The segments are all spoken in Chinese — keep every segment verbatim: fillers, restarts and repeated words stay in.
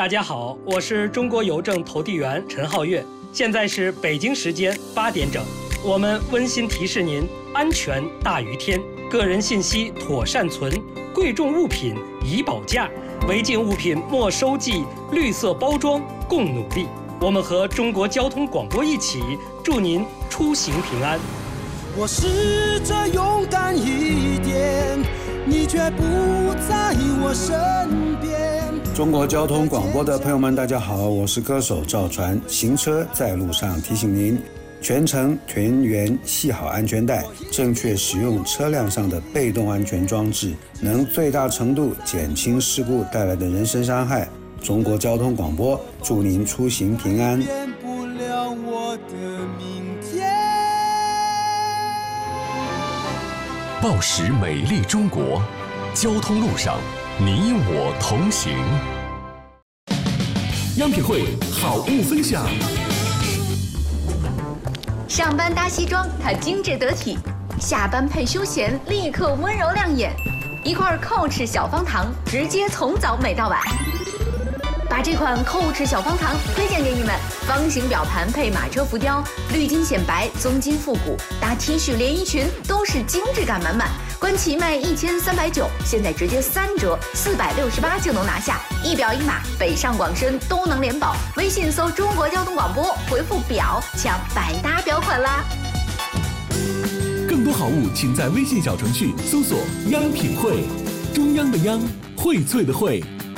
大家好，我是中国邮政投递员陈浩月，现在是北京时间八点整。我们温馨提示您：安全大于天，个人信息妥善存，贵重物品宜保价，违禁物品没收记，绿色包装共努力。我们和中国交通广播一起，祝您出行平安。 我试着勇敢一点，你却不在我身边。 中国交通广播的朋友们，大家好，我是歌手赵传。行车在路上，提醒您全程全员系好安全带，正确使用车辆上的被动安全装置，能最大程度减轻事故带来的人身伤害。中国交通广播祝您出行平安。 变不了我的明天。 报时美丽中国，交通路上你我同行。央品汇好物分享。 上班搭西装，它精致得体；下班配休闲，立刻温柔亮眼。一块Coach小方糖，直接从早美到晚。把这款Coach小方糖推荐给你们，方形表盘配马车浮雕，绿金显白，棕金复古，搭 T 恤连衣裙都是精致感满满。官旗卖一千三百九，现在直接三折，四百六十八就能拿下。一表一码，北上广深都能联保。微信搜中国交通广播，回复表抢百搭表款啦。 更多好物，请在微信小程序搜索“央品汇”，中央的央，荟萃的荟。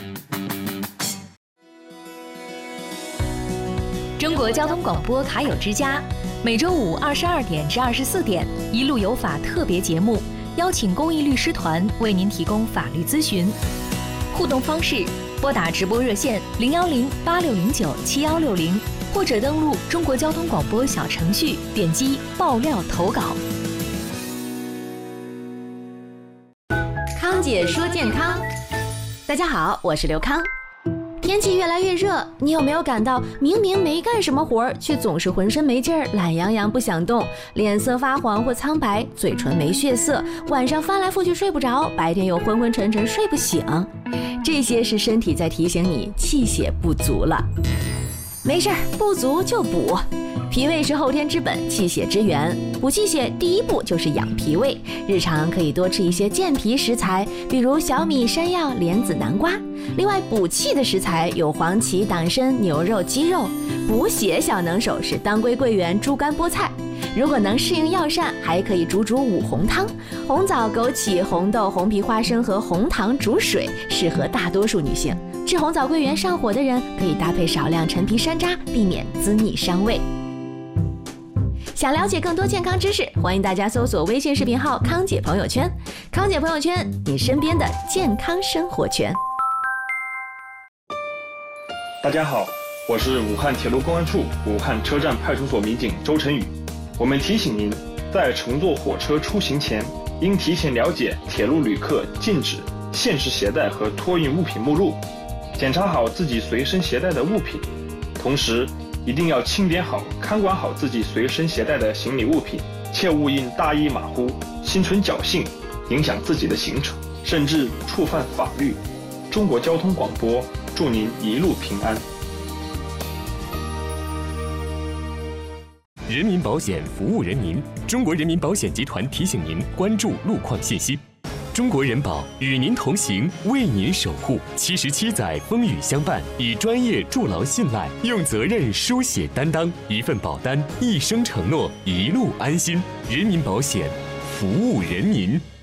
中国交通广播卡友之家，每周五二十二点至二十四点，一路有法特别节目，邀请公益律师团为您提供法律咨询。互动方式：拨打直播热线零幺零八六零九七幺六零，或者登录中国交通广播小程序，点击爆料投稿。 康姐说健康，大家好，我是刘康。天气越来越热，你有没有感到明明没干什么活儿，却总是浑身没劲儿，懒洋洋不想动，脸色发黄或苍白，嘴唇没血色，晚上翻来覆去睡不着，白天又昏昏沉沉睡不醒？这些是身体在提醒你气血不足了。没事儿，不足就补。脾胃是后天之本，气血之源。补气血第一步就是养脾胃，日常可以多吃一些健脾食材，比如小米、山药、莲子、南瓜。另外补气的食材有黄芪、党参、牛肉、鸡肉。补血小能手是当归、桂圆、猪肝、菠菜。如果能适应药膳，还可以煮煮五红汤，红枣、枸杞、红豆、红皮、花生和红糖煮水，适合大多数女性。吃红枣、桂圆上火的人可以搭配少量陈皮、山楂，避免滋腻伤胃。想了解更多健康知识，欢迎大家搜索微信视频号康姐朋友圈。康姐朋友圈，你身边的健康生活圈。 大家好，我是武汉铁路公安处武汉车站派出所民警周晨宇。我们提醒您，在乘坐火车出行前，应提前了解铁路旅客禁止、限时携带和托运物品目录，检查好自己随身携带的物品，同时一定要清点好、看管好自己随身携带的行李物品，切勿因大意马虎、心存侥幸，影响自己的行程，甚至触犯法律。中国交通广播祝您一路平安。 人民保险服务人民，中国人民保险集团提醒您关注路况信息。中国人保与您同行，为您守护。七十七载风雨相伴，以专业筑牢信赖，用责任书写担当，一份保单，一生承诺，一路安心。人民保险，服务人民。